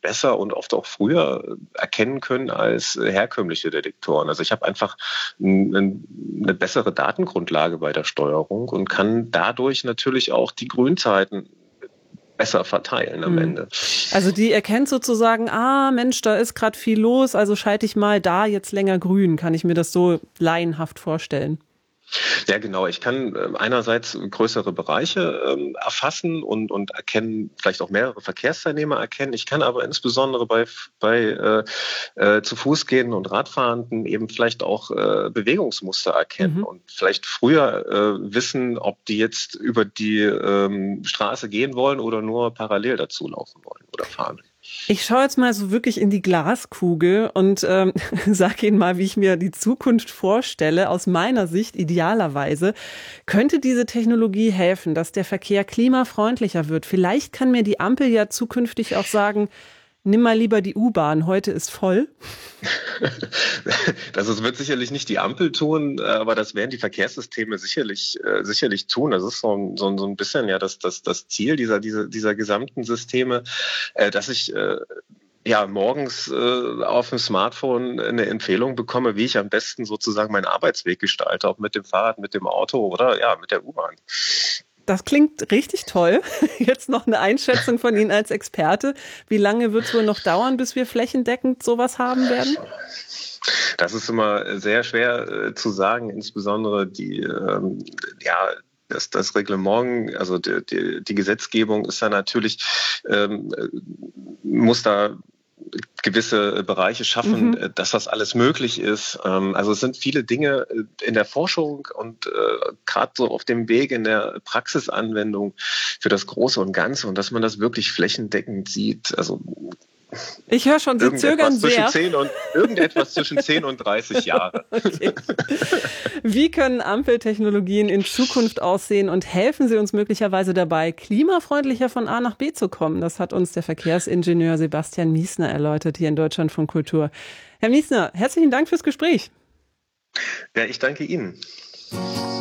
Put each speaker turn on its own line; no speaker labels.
besser und oft auch früher erkennen können als herkömmliche Detektoren. Also ich habe einfach eine bessere Datengrundlage bei der Steuerung und kann dadurch natürlich auch die Grünzeiten besser verteilen am Ende.
Also die erkennt sozusagen, Mensch, da ist gerade viel los, also schalte ich mal da jetzt länger grün. Kann ich mir das so laienhaft vorstellen?
Ja, genau. Ich kann einerseits größere Bereiche erfassen und erkennen, vielleicht auch mehrere Verkehrsteilnehmer erkennen. Ich kann aber insbesondere bei zu Fuß gehenden und Radfahrenden eben vielleicht auch Bewegungsmuster erkennen und vielleicht früher wissen, ob die jetzt über die Straße gehen wollen oder nur parallel dazu laufen wollen oder fahren.
Ich schaue jetzt mal so wirklich in die Glaskugel und sage Ihnen mal, wie ich mir die Zukunft vorstelle. Aus meiner Sicht idealerweise könnte diese Technologie helfen, dass der Verkehr klimafreundlicher wird. Vielleicht kann mir die Ampel ja zukünftig auch sagen, nimm mal lieber die U-Bahn, heute ist voll.
Wird sicherlich nicht die Ampel tun, aber das werden die Verkehrssysteme sicherlich tun. Das ist so ein bisschen ja das Ziel dieser gesamten Systeme, dass ich morgens auf dem Smartphone eine Empfehlung bekomme, wie ich am besten sozusagen meinen Arbeitsweg gestalte, ob mit dem Fahrrad, mit dem Auto oder mit der U-Bahn.
Das klingt richtig toll. Jetzt noch eine Einschätzung von Ihnen als Experte. Wie lange wird es wohl noch dauern, bis wir flächendeckend sowas haben werden?
Das ist immer sehr schwer zu sagen, insbesondere das Reglement, also die Gesetzgebung ist da natürlich, muss da gewisse Bereiche schaffen, dass das alles möglich ist. Also es sind viele Dinge in der Forschung und gerade so auf dem Weg in der Praxisanwendung für das Große und Ganze und dass man das wirklich flächendeckend sieht. Also
ich höre schon, Sie zögern sehr.
Irgendetwas zwischen 10 und 30 Jahre.
Okay. Wie können Ampeltechnologien in Zukunft aussehen und helfen sie uns möglicherweise dabei, klimafreundlicher von A nach B zu kommen? Das hat uns der Verkehrsingenieur Sebastian Miesner erläutert hier in Deutschlandfunk Kultur. Herr Miesner, herzlichen Dank fürs Gespräch.
Ja, ich danke Ihnen.